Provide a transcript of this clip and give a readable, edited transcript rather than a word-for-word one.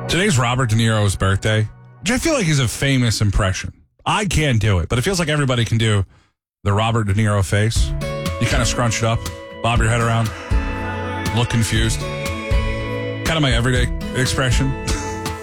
Today's Robert De Niro's birthday, which I feel like is a famous impression. I can't do it, but it feels like everybody can do the Robert De Niro face. You kind of scrunch it up, bob your head around, look confused. Kind of my everyday expression.